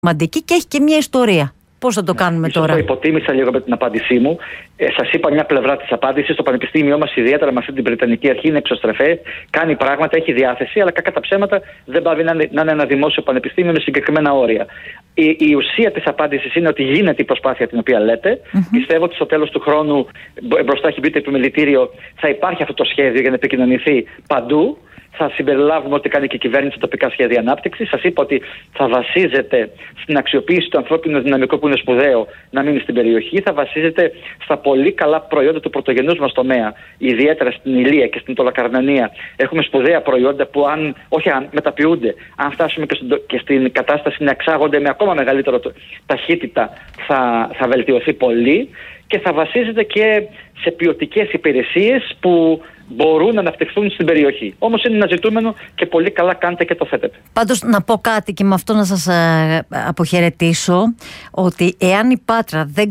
σημαντική και έχει και μια ιστορία. Πώς θα το κάνουμε τώρα? Το υποτίμησα λίγο με την απάντησή μου. Σας είπα μια πλευρά της απάντησης. Το πανεπιστήμιο μας, ιδιαίτερα με αυτή την Βρετανική αρχή, είναι εξωστρεφέ, κάνει πράγματα, έχει διάθεση, αλλά κακά τα ψέματα δεν πάει να είναι ένα δημόσιο πανεπιστήμιο με συγκεκριμένα όρια. Η ουσία της απάντησης είναι ότι γίνεται η προσπάθεια την οποία λέτε. Πιστεύω ότι στο τέλος του χρόνου, μπροστά έχει μπει το επιμελητήριο, θα υπάρχει αυτό το σχέδιο για να επικοινωνηθεί παντού. Θα συμπεριλάβουμε ό,τι κάνει και η κυβέρνηση τοπικά σχέδια ανάπτυξης. Σας είπα ότι θα βασίζεται στην αξιοποίηση του ανθρώπινου δυναμικού που είναι σπουδαίο να μείνει στην περιοχή. Θα βασίζεται στα πολύ καλά προϊόντα του πρωτογενούς μας τομέα. Ιδιαίτερα στην Ηλία και στην Τολακαρνανία έχουμε σπουδαία προϊόντα που μεταποιούνται. Αν φτάσουμε και στην κατάσταση να εξάγονται με ακόμα μεγαλύτερο ταχύτητα, θα βελτιωθεί πολύ και θα βασίζεται και σε ποιοτικές υπηρεσίες που μπορούν να αναπτυχθούν στην περιοχή. Όμως είναι ένα ζητούμενο και πολύ καλά κάνετε και το θέτετε. Πάντως να πω κάτι και με αυτό να σας αποχαιρετήσω, ότι εάν η Πάτρα δεν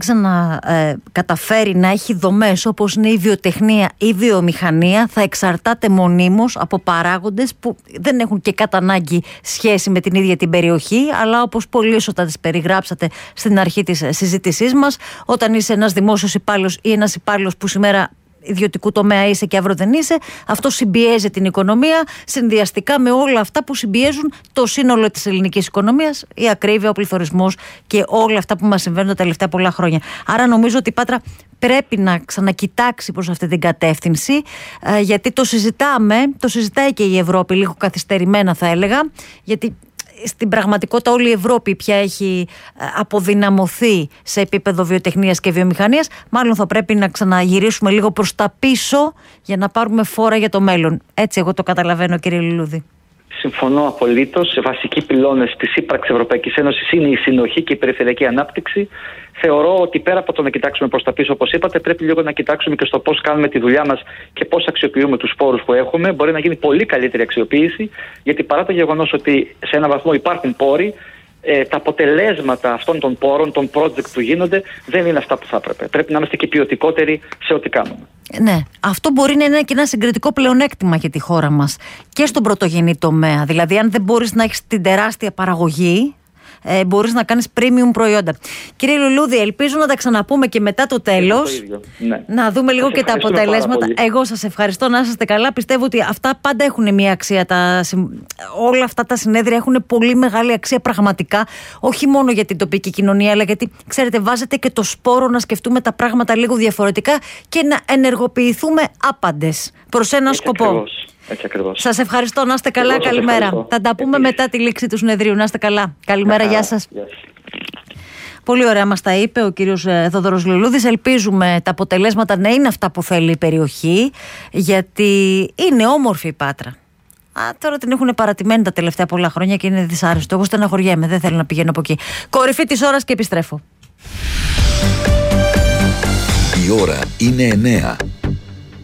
καταφέρει να έχει δομές όπως είναι η βιοτεχνία ή η βιομηχανία, θα εξαρτάται μονίμως από παράγοντες που δεν έχουν και κατά ανάγκη σχέση με την ίδια την περιοχή, αλλά όπως πολύ σωστά τις περιγράψατε στην αρχή της συζήτησής μας, όταν είσαι ένας δημόσιος υπάλληλος ή ένας υπάλληλος που σήμερα ιδιωτικού τομέα είσαι και αύριο δεν είσαι, αυτό συμπιέζει την οικονομία, συνδυαστικά με όλα αυτά που συμπιέζουν το σύνολο της ελληνικής οικονομίας, η ακρίβεια, ο πληθωρισμός και όλα αυτά που μας συμβαίνουν τα τελευταία πολλά χρόνια. Άρα νομίζω ότι η Πάτρα πρέπει να ξανακοιτάξει προς αυτή την κατεύθυνση, γιατί το συζητάει και η Ευρώπη, λίγο καθυστερημένα θα έλεγα, γιατί στην πραγματικότητα όλη η Ευρώπη πια έχει αποδυναμωθεί σε επίπεδο βιοτεχνίας και βιομηχανίας. Μάλλον θα πρέπει να ξαναγυρίσουμε λίγο προς τα πίσω για να πάρουμε φόρα για το μέλλον. Έτσι εγώ το καταλαβαίνω, κύριε Λουλούδη. Συμφωνώ απολύτως. Βασικοί πυλώνες της ύπαρξης Ευρωπαϊκής Ένωσης είναι η συνοχή και η περιφερειακή ανάπτυξη. Θεωρώ ότι πέρα από το να κοιτάξουμε προς τα πίσω, όπως είπατε, πρέπει λίγο να κοιτάξουμε και στο πώς κάνουμε τη δουλειά μας και πώς αξιοποιούμε τους πόρους που έχουμε. Μπορεί να γίνει πολύ καλύτερη αξιοποίηση, γιατί παρά το γεγονός ότι σε έναν βαθμό υπάρχουν πόροι, τα αποτελέσματα αυτών των πόρων, των project που γίνονται, δεν είναι αυτά που θα έπρεπε. Πρέπει να είμαστε και ποιοτικότεροι σε ό,τι κάνουμε. Ναι, αυτό μπορεί να είναι και ένα συγκριτικό πλεονέκτημα για τη χώρα μας και στον πρωτογενή τομέα. Δηλαδή, αν δεν μπορείς να έχεις την τεράστια παραγωγή, μπορείς να κάνεις premium προϊόντα. Κύριε Λουλούδη, ελπίζω να τα ξαναπούμε και μετά το τέλος. Ναι. Να δούμε λίγο και τα αποτελέσματα. Εγώ σας ευχαριστώ, να είσαστε καλά. Πιστεύω ότι αυτά πάντα έχουν μια αξία. Όλα αυτά τα συνέδρια έχουν πολύ μεγάλη αξία πραγματικά. Όχι μόνο για την τοπική κοινωνία, αλλά γιατί, ξέρετε, βάζετε και το σπόρο να σκεφτούμε τα πράγματα λίγο διαφορετικά και να ενεργοποιηθούμε άπαντες προς έναν σκοπό. Ακριβώς. Έτσι ακριβώς. Σας ευχαριστώ, να είστε καλά, καλημέρα. Θα τα πούμε μετά τη λήξη του συνεδρίου. Να είστε καλά. Καλημέρα, γεια σας. Πολύ ωραία μας τα είπε ο κύριος Θόδωρος Λουλούδης. Ελπίζουμε τα αποτελέσματα να είναι αυτά που θέλει η περιοχή, γιατί είναι όμορφη η Πάτρα. Τώρα την έχουν παρατημένη τα τελευταία πολλά χρόνια και είναι δυσάρεστο. Εγώ στεναχωριέμαι, δεν θέλω να πηγαίνω από εκεί. Κορυφή της ώρας και επιστρέφω. Η ώρα είναι 9.